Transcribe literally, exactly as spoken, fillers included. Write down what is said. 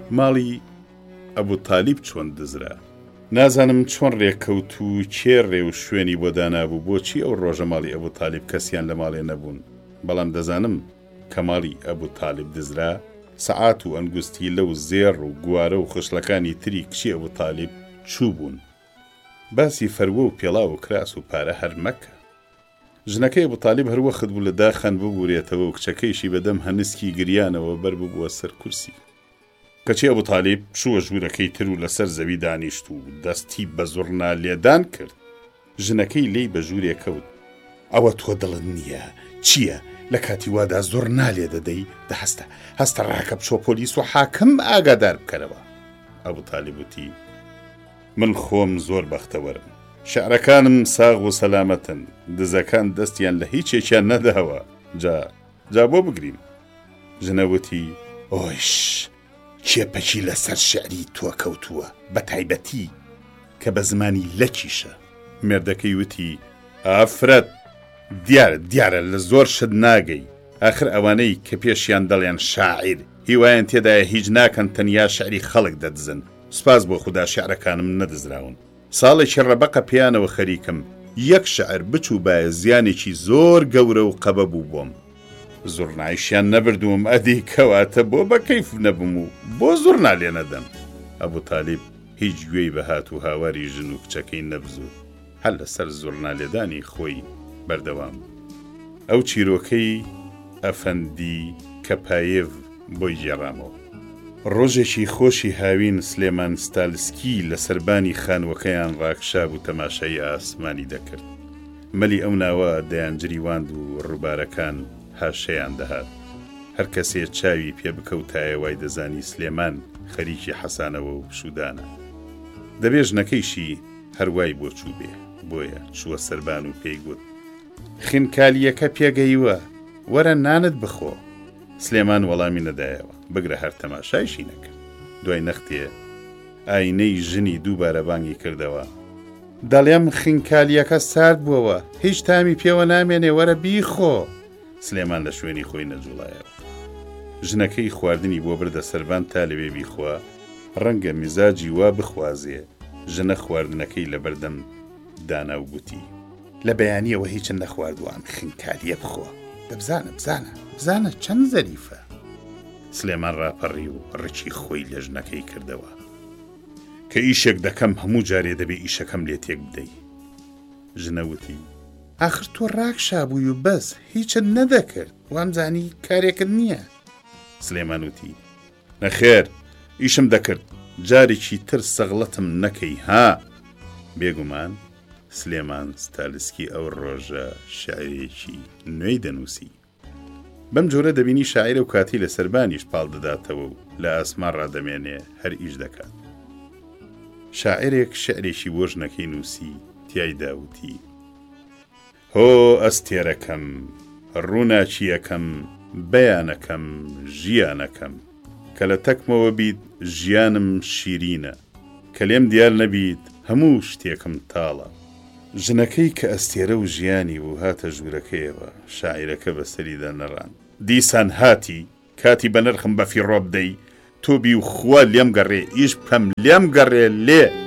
ماڵی ئەبوو تالیب چۆن دزرا. نازانم چۆن ڕێککەوت و کێ ڕێ و شوێنی بۆ دانابوو بۆچی ئەو ڕۆژە ماڵی ئەبوو تالیب کەسیان لە ماڵێ نەبوون، بەڵام دەزانم کە ماڵی ئەبوو تالیب دزرا سەعات و ئەنگوستی لەو زێڕ و گوارە و خشلەکانی تری کچی ئەبوو تالیب چوو بوون. باسی فەروە و پێڵا و کراس و پارە هەر مەکە. ژنەکەی ئەبوو تالیب هەروەخت بوو لە داخەن ببورێتەوە و کچەکەیشی بەدەم هەنسکی گریانەوە بەر ببووە سەر کورسی. کەچی ئەبوو تالیب چووە ژوورەکەی تر و لەسەر زەوی دانیشت و دەستی بە زوڕنا لێدان کرد. ژنەکەی لێی بە ژوورێ کەوت. ئەوە تۆ دڵت نییە چییە؟ لە کاتی وادا زۆر نالێ دەدەی دەهەستە هەستە ڕاکە بچۆ پۆلیس و حاکم ئاگادار بکەرەوە. ئەبوو تالیب وتی من خۆم زۆر بەختەوەرم، شعرەکانم ساغ و سەلامەتن، دزەکان دەستیان لە هیچێکیان نەداوە، جا جا بۆ بگرین. ژنەوتی ئۆیش کێپەکی لەسەر شعری تۆ کەوتووە بە تایبەتی کە بە زمانی لەکیشە. مێردەکەی وتی ئافرەت دیارە دیارە لە زۆر شت ناگەی، ئاخر ئەوانەی کە پێشیان دەڵێن شاعیر هیوایان تێدایە هیچ ناکەن تەنیا شعری خەڵک دەدزن. سوپاس بۆ خوددا شعرەکانم نەدزراون. ساڵێکی ڕەبەقە پیانەوە خەریکم، یەک شعر بچوو بایە زیانێکی زۆر گەورە و قەبە بوو بۆم. زوڕنایشیان نەبردووم، ئەدی کەواتە بۆ بە کەیف نەبووم و بۆ زوڕنا لێ نەدەم. ئەبوو تالیب هیچ گوێی بەهات و هاواری ژن و کچەکەی نەبزوو، هەر لەسەر زوڕنا لێدانی خۆی بەردەوام. ئەو چیرۆکەی ئەفەندی کەپایێڤ بۆی گێڕامەوە. ڕۆژێکی خۆشی هاوین سلێمان ستالسکی لە سەربانی خانوەکەیان ڕاکشاب و تەماشای ئاسمانی دەکرد. مەلی ئەو ناوە دەیانجریواند و ڕووبارەکان هاشەیان دەهات. هەر کەسێ چاوی پێ بکەوتایە وای دەزانی سلێمان خەریکی حەسانەوە و شودانە. دەبێ ژنەکەیشی هەروای بۆ چوو بێ، بۆیە چووە سەربان و پێی گوت خینکالیەکە پێگەیوە، وەرە نانت بخۆ. سلێمان وەڵامی نەدایەوە، بگرە هەر تەماشایشی نەکرد. دوای نەختێ ئاینەی ژنی دووبارە بانگی کردەوە، دەڵێم خینکالیەکە سارد بووەوە، هیچ تامی پێوە نامێنێ، وەرە بیخۆ. سلێمان لە شوێنی خۆی نەجوڵایەوە. ژنەکەی خواردنی بۆ بردە سەربان تا لەوێ بیخوا، ڕەنگە میزاجی وا بخوازێ. ژنە خواردنەکەی لە بەردەم دانا و گوتی لە بەیانیەوە هیچن نەخواردووان، خینکالیە بخۆ، دەبزانە بزانە بزانە چەند زەریفە. سلێمان ڕاپەڕی و ڕچی خۆی لە ژنەکەی کردەوە کە ئیشێک دەکەم هەموو جارێ دەبێ ئیشەکەم لێ تێک بدەی. ژنەوتی ئاخر تۆ ڕاکشابووی و بەس هیچت نەدەکرد، وامزانی کارێکت نییە. سلێمان وتی نەخێر ئیشم دەکرد، جارێکی تر سەغڵەتم نەکەی ها. بێگومان سلێمان ستالسکی ئەو ڕۆژە شاعرێکی نوێی دەنووسی. بەم جۆرە دەبینی شاعرە و کاتی لە سەربانیش پاڵ دەداتەوە و لە ئاسمان ڕادەمێنێ هەر ئیش دەکات. شاعرێک شعرێکی بۆ ژنەکەی نووسی، تیایدا وتی هۆ ئەستێرەکەم، ڕووناچیەکەم، بەیانەکەم، ژیانەکەم، کە لە تەکمەوە بیت ژیانم شیرینە، کە لێم دیار نەبیت هەموو شتێکم تاڵە. ژنەکەی کە ئەستێرە و ژیانی و هاتە ژوورەکەیەوە، شاعیرەکە بەسەریدا نەڕان. دیسان هاتی کاتی بە نرخم بەفی ڕۆ بدەی، تۆبی و خوا لێم گەڕێ، ئیش بکەم لێم گەڕێ لێ.